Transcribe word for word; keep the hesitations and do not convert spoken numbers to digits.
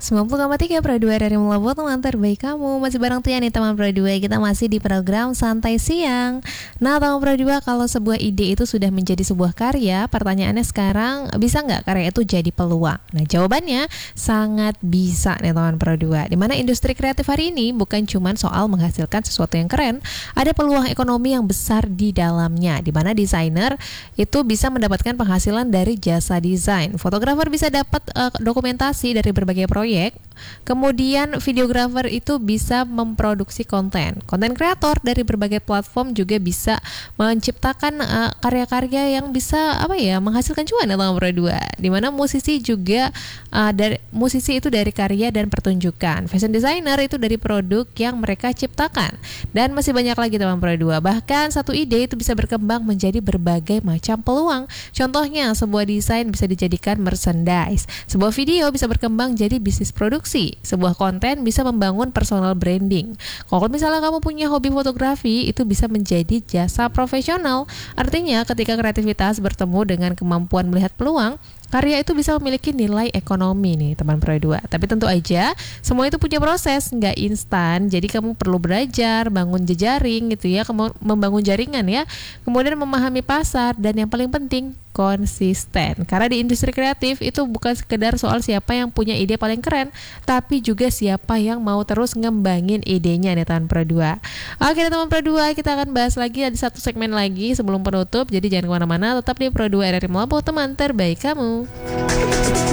sembilan puluh koma tiga Pro dua dari Melabur, teman terbaik kamu. Masih bareng Tia nih teman Pro dua. Kita masih di program Santai Siang. Nah teman Pro dua, kalau sebuah ide itu sudah menjadi sebuah karya, pertanyaannya sekarang, bisa nggak karya itu jadi peluang? Nah jawabannya sangat bisa nih teman Pro dua. Dimana industri kreatif hari ini bukan cuma soal menghasilkan sesuatu yang keren, ada peluang ekonomi yang besar di dalamnya. Dimana desainer itu bisa mendapatkan penghasilan dari jasa desain. Fotografer bisa dapat uh, dokumentasi dari berbagai proyek. Kemudian videografer itu bisa memproduksi konten. Konten kreator dari berbagai platform juga bisa menciptakan uh, karya-karya yang bisa apa ya menghasilkan cuan ya teman Pro dua. Dimana musisi juga uh, dari musisi itu dari karya dan pertunjukan. Fashion designer itu dari produk yang mereka ciptakan. Dan masih banyak lagi teman Pro dua. Bahkan satu ide itu bisa berkembang menjadi berbagai macam peluang. Contohnya sebuah desain bisa dijadikan merchandise. Sebuah video bisa berkembang jadi bisnis produksi. Sebuah konten bisa membangun personal branding. Kalau misalnya kamu punya hobi fotografi, itu bisa menjadi jasa profesional. Artinya ketika kreativitas bertemu dengan kemampuan melihat peluang, karya itu bisa memiliki nilai ekonomi nih teman Pro dua. Tapi tentu aja semua itu punya proses, nggak instan. Jadi kamu perlu belajar, bangun jejaring gitu ya, kamu membangun jaringan ya. Kemudian memahami pasar dan yang paling penting konsisten. Karena di industri kreatif itu bukan sekedar soal siapa yang punya ide paling keren, tapi juga siapa yang mau terus ngembangin idenya nih teman Pro dua. Oke teman Pro dua, kita akan bahas lagi ada satu segmen lagi sebelum penutup. Jadi jangan kemana-mana, tetap di Pro dua R R I Melabuh, teman terbaik kamu.